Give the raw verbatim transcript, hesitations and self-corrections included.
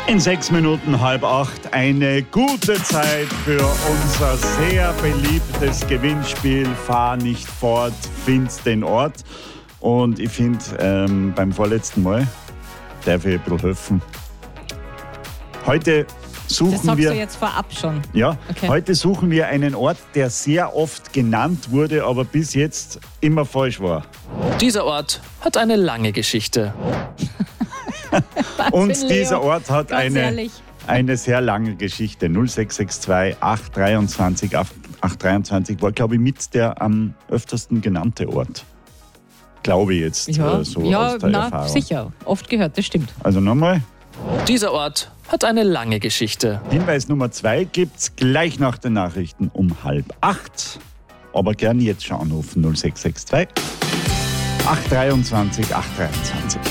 In sechs Minuten halb acht eine gute Zeit für unser sehr beliebtes Gewinnspiel Fahr nicht fort, find's den Ort. Und ich finde, ähm, beim vorletzten Mal darf ich ein bisschen helfen. Heute suchen das sagst wir... du jetzt vorab schon. Ja, okay. Heute suchen wir einen Ort, der sehr oft genannt wurde, aber bis jetzt immer falsch war. Dieser Ort hat eine lange Geschichte. Und Leo, dieser Ort hat ganz eine, ehrlich. eine sehr lange Geschichte. null sechs sechs zwei acht dreiundzwanzig acht dreiundzwanzig war, glaube ich, mit der am öftersten genannte Ort. Glaube ich jetzt Ja, äh, so ja aus der na, Erfahrung. sicher. Oft gehört, das stimmt. Also nochmal. Dieser Ort hat eine lange Geschichte. Hinweis Nummer zwei gibt's gleich nach den Nachrichten um halb acht. Aber gern jetzt schon anrufen null sechs sechs zwei acht dreiundzwanzig acht dreiundzwanzig.